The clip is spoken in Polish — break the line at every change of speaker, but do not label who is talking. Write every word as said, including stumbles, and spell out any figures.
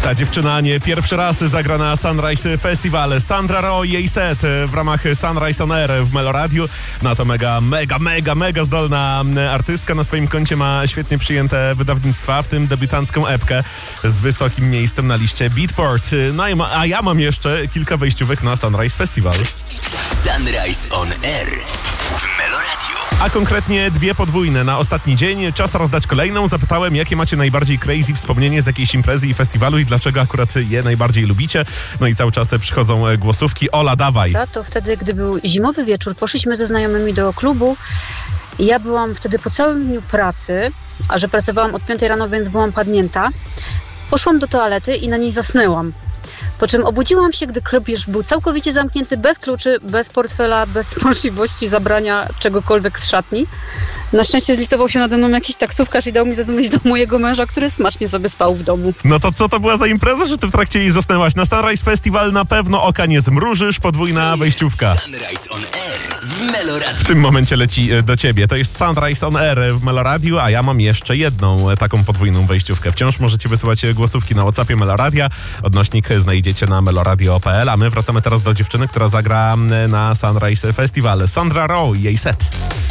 Ta dziewczyna nie pierwszy raz zagra na Sunrise Festival. Sandra Roy, jej set w ramach Sunrise on Air w Meloradiu. No to mega, mega, mega, mega zdolna artystka. Na swoim koncie ma świetnie przyjęte wydawnictwa, w tym debiutancką epkę z wysokim miejscem na liście Beatport. No i ma, a ja mam jeszcze kilka wejściówek na Sunrise Festival.
Sunrise on Air w Meloradiu.
A konkretnie dwie podwójne na ostatni dzień. Czas rozdać kolejną. Zapytałem, jakie macie najbardziej crazy wspomnienie z jakiejś imprezy i festiwalu i dlaczego akurat je najbardziej lubicie. No i cały czas przychodzą głosówki. Ola, dawaj.
To wtedy, gdy był zimowy wieczór, poszliśmy ze znajomymi do klubu. Ja byłam wtedy po całym dniu pracy, a że pracowałam od piątej rano, więc byłam padnięta. Poszłam do toalety i na niej zasnęłam. Po czym obudziłam się, gdy klub już był całkowicie zamknięty, bez kluczy, bez portfela, bez możliwości zabrania czegokolwiek z szatni. Na szczęście zlitował się nade mną jakiś taksówkarz i dał mi zadzwonić do mojego męża, który smacznie sobie spał w domu.
No to co to była za impreza, że ty w trakcie jej zasnęłaś? Na Sunrise Festival na pewno oka nie zmrużysz, podwójna wejściówka.
Sunrise on Air w Meloradiu.
W tym momencie leci do ciebie. To jest Sunrise on Air w Meloradiu, a ja mam jeszcze jedną taką podwójną wejściówkę. Wciąż możecie wysyłać głosówki na WhatsAppie Meloradia. Odnośnik znajdziecie na meloradio kropka p l, a my wracamy teraz do dziewczyny, która zagra na Sunrise Festival. Sandra Roy, jej set.